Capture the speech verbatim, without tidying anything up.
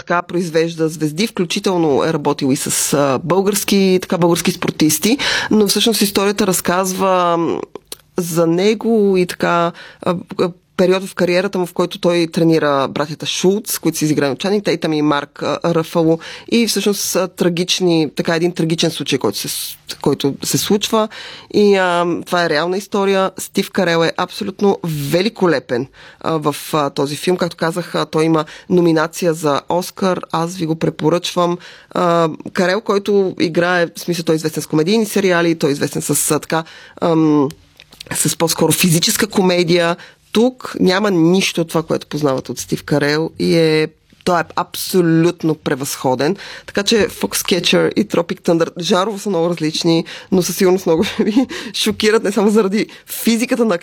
така произвежда звезди, включително е работил и с а, български, така, български спортисти, но всъщност историята разказва за него и така а, период в кариерата му, в който той тренира братята Шулц, които са изиграни от Чанинг Тейтъм и Марк Ръфало, и всъщност трагични, така един трагичен случай, който се, който се случва, и а, това е реална история. Стив Карел е абсолютно великолепен а, в а, този филм. Както казах, а, той има номинация за Оскар, аз ви го препоръчвам. А, Карел, който играе, в смисъл, той е известен с комедийни сериали, той е известен с а, така ам, с по-скоро физическа комедия. Тук няма нищо от това, което познават от Стив Карел, и е той е абсолютно превъзходен. Така че Foxcatcher и Tropic Thunder жанрово са много различни, но със сигурност много ви шокират, не само заради физиката на